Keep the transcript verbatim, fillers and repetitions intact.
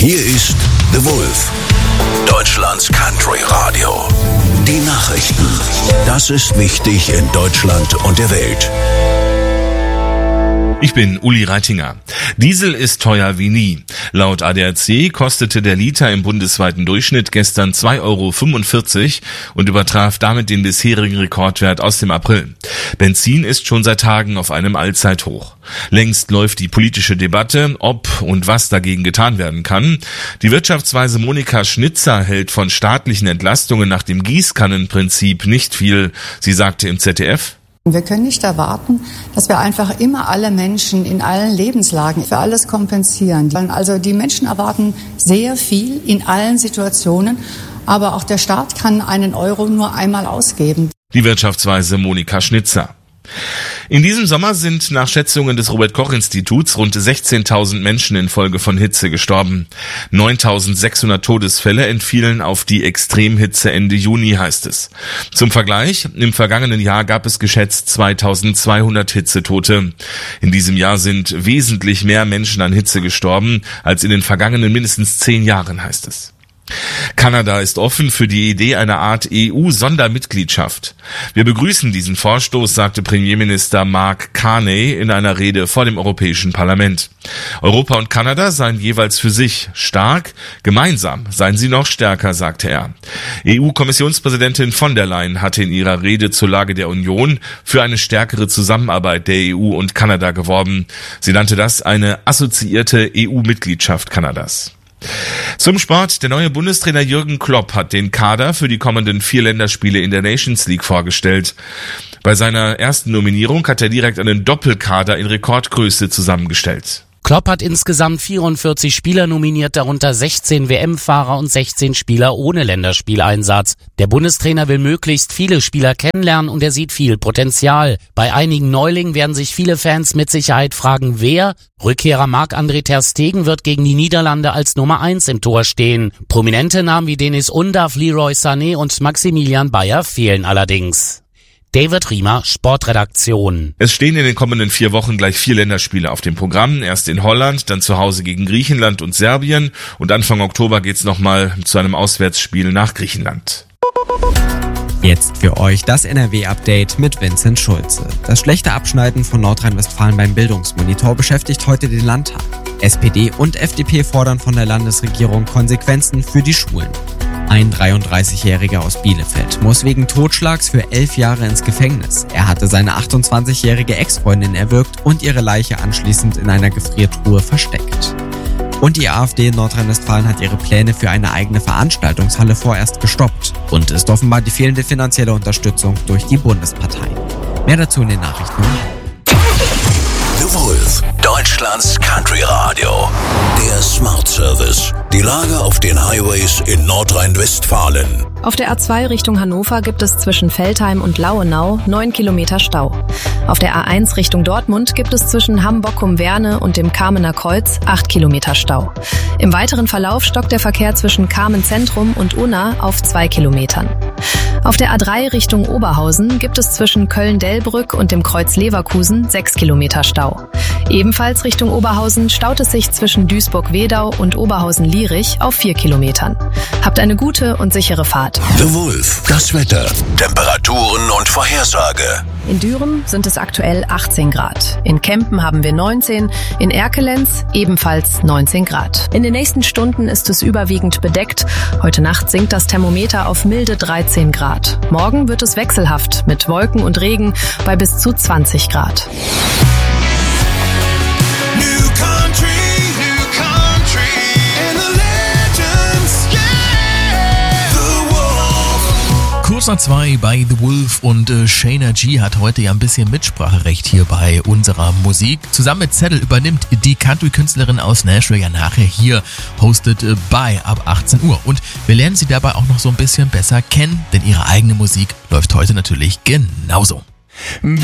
Hier ist The Wolf, Deutschlands Country Radio. Die Nachrichten. Das ist wichtig in Deutschland und der Welt. Ich bin Uli Reitinger. Diesel ist teuer wie nie. Laut A D A C kostete der Liter im bundesweiten Durchschnitt gestern zwei Euro fünfundvierzig und übertraf damit den bisherigen Rekordwert aus dem April. Benzin ist schon seit Tagen auf einem Allzeithoch. Längst läuft die politische Debatte, ob und was dagegen getan werden kann. Die Wirtschaftsweise Monika Schnitzer hält von staatlichen Entlastungen nach dem Gießkannenprinzip nicht viel. Sie sagte im Z D F: Wir können nicht erwarten, dass wir einfach immer alle Menschen in allen Lebenslagen für alles kompensieren. Also die Menschen erwarten sehr viel in allen Situationen, aber auch der Staat kann einen Euro nur einmal ausgeben. Die Wirtschaftsweise Monika Schnitzer. In diesem Sommer sind nach Schätzungen des Robert-Koch-Instituts rund sechzehntausend Menschen infolge von Hitze gestorben. neuntausendsechshundert Todesfälle entfielen auf die Extremhitze Ende Juni, heißt es. Zum Vergleich, im vergangenen Jahr gab es geschätzt zweitausendzweihundert Hitzetote. In diesem Jahr sind wesentlich mehr Menschen an Hitze gestorben als in den vergangenen mindestens zehn Jahren, heißt es. Kanada ist offen für die Idee einer Art E U-Sondermitgliedschaft. Wir begrüßen diesen Vorstoß, sagte Premierminister Mark Carney in einer Rede vor dem Europäischen Parlament. Europa und Kanada seien jeweils für sich stark, gemeinsam seien sie noch stärker, sagte er. E U-Kommissionspräsidentin von der Leyen hatte in ihrer Rede zur Lage der Union für eine stärkere Zusammenarbeit der E U und Kanada geworben. Sie nannte das eine assoziierte E U-Mitgliedschaft Kanadas. Zum Sport. Der neue Bundestrainer Jürgen Klopp hat den Kader für die kommenden vier Länderspiele in der Nations League vorgestellt. Bei seiner ersten Nominierung hat er direkt einen Doppelkader in Rekordgröße zusammengestellt. Klopp hat insgesamt vierundvierzig Spieler nominiert, darunter sechzehn W M-Fahrer und sechzehn Spieler ohne Länderspieleinsatz. Der Bundestrainer will möglichst viele Spieler kennenlernen und er sieht viel Potenzial. Bei einigen Neulingen werden sich viele Fans mit Sicherheit fragen, wer? Rückkehrer Marc-André ter Stegen wird gegen die Niederlande als Nummer eins im Tor stehen. Prominente Namen wie Denis Undav, Leroy Sané und Maximilian Bayer fehlen allerdings. David Riemer, Sportredaktion. Es stehen in den kommenden vier Wochen gleich vier Länderspiele auf dem Programm. Erst in Holland, dann zu Hause gegen Griechenland und Serbien und Anfang Oktober geht's nochmal zu einem Auswärtsspiel nach Griechenland. Jetzt für euch das N R W-Update mit Vincent Schulze. Das schlechte Abschneiden von Nordrhein-Westfalen beim Bildungsmonitor beschäftigt heute den Landtag. S P D und F D P fordern von der Landesregierung Konsequenzen für die Schulen. Ein dreiunddreißigjähriger aus Bielefeld muss wegen Totschlags für elf Jahre ins Gefängnis. Er hatte seine achtundzwanzigjährige Ex-Freundin erwürgt und ihre Leiche anschließend in einer Gefriertruhe versteckt. Und die AfD in Nordrhein-Westfalen hat ihre Pläne für eine eigene Veranstaltungshalle vorerst gestoppt. Und ist offenbar die fehlende finanzielle Unterstützung durch die Bundespartei. Mehr dazu in den Nachrichten. The Wolf, Deutschlands Country Radio. Der Smart Service. Die Lage auf den Highways in Nordrhein-Westfalen. Auf der A zwei Richtung Hannover gibt es zwischen Veltheim und Lauenau neun Kilometer Stau. Auf der A eins Richtung Dortmund gibt es zwischen Hamburg-Cum-Werne und dem Kamener Kreuz acht Kilometer Stau. Im weiteren Verlauf stockt der Verkehr zwischen Kamen Zentrum und Unna auf zwei Kilometern. Auf der A drei Richtung Oberhausen gibt es zwischen Köln-Delbrück und dem Kreuz Leverkusen sechs Kilometer Stau. Ebenfalls Richtung Oberhausen staut es sich zwischen Duisburg-Wedau und Oberhausen-Lierich auf vier Kilometern. Habt eine gute und sichere Fahrt. The Wolf, das Wetter, Temperaturen und Vorhersage. In Düren sind es aktuell achtzehn Grad. In Kempen haben wir neunzehn, in Erkelenz ebenfalls neunzehn Grad. In den nächsten Stunden ist es überwiegend bedeckt. Heute Nacht sinkt das Thermometer auf milde dreizehn Grad. Morgen wird es wechselhaft mit Wolken und Regen bei bis zu zwanzig Grad. Kurz nach zwei bei The Wolf und äh, Shayna G hat heute ja ein bisschen Mitspracherecht hier bei unserer Musik. Zusammen mit Zettel übernimmt die Country-Künstlerin aus Nashville ja nachher hier, hostet äh, bei ab achtzehn Uhr. Und wir lernen sie dabei auch noch so ein bisschen besser kennen, denn ihre eigene Musik läuft heute natürlich genauso.